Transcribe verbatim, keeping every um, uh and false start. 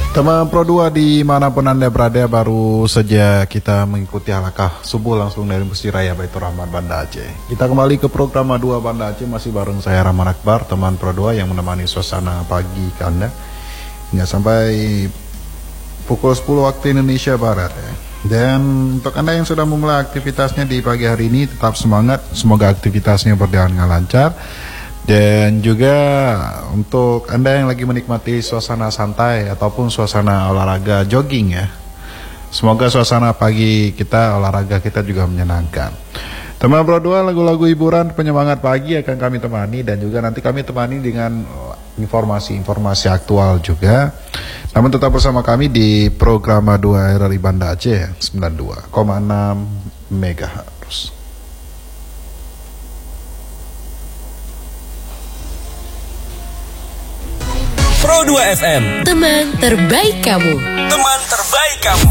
Teman Pro dua dimanapun Anda berada, baru saja kita mengikuti halakah subuh langsung dari Masjid Raya Baitur Rahman Banda Aceh. Kita kembali ke program dua Banda Aceh, masih bareng saya Rahman Akbar, teman Pro dua yang menemani suasana pagi ke Anda hingga sampai pukul sepuluh waktu Indonesia Barat ya. Dan untuk Anda yang sudah memulai aktivitasnya di pagi hari ini, tetap semangat, semoga aktivitasnya berjalan dengan lancar. Dan juga untuk Anda yang lagi menikmati suasana santai ataupun suasana olahraga jogging ya, semoga suasana pagi kita, olahraga kita juga menyenangkan. Teman Pro dua, lagu-lagu hiburan penyemangat pagi akan kami temani, dan juga nanti kami temani dengan informasi-informasi aktual juga. Namun tetap bersama kami di program dua R R I Banda Aceh sembilan puluh dua koma enam megahertz. Pro dua F M, teman terbaik kamu. Teman terbaik kamu.